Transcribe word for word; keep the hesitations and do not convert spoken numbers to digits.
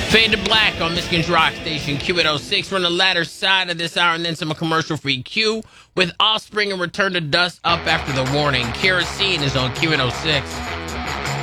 Fade to black on Michigan's rock station Q eight oh six. We're on the latter side of this hour and then some commercial-free Q with Offspring and Return to Dust up after the warning. Kerosene is on Q eight oh six.